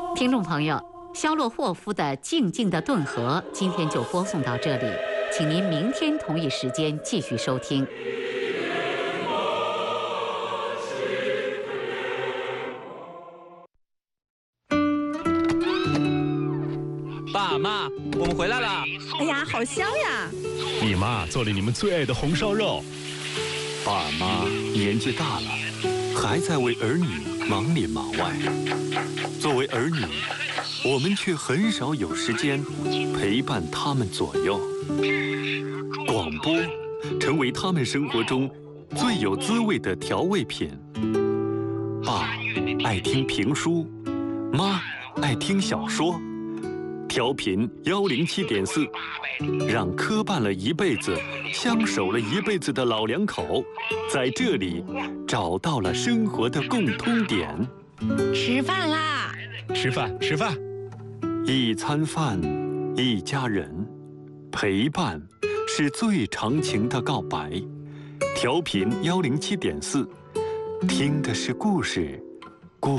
听众朋友，肖洛霍夫的《静静的顿河》今天就播送到这里，请您明天同一时间继续收听。 爸妈，我们回来了！ 哎呀，好香呀！ 你妈做了你们最爱的红烧肉。 爸妈年纪大了，还在为儿女忙里忙外。作为儿女，我们却很少有时间陪伴他们左右。广播成为他们生活中最有滋味的调味品。爸爱听评书，妈爱听小说。调频107.4，让磕绊了一辈子、相守了一辈子的老两口，在这里找到了生活的共通点。 吃饭啦！ 吃饭，吃饭。 一餐饭，一家人，陪伴是最长情的告白。调频107.4，听的是故事，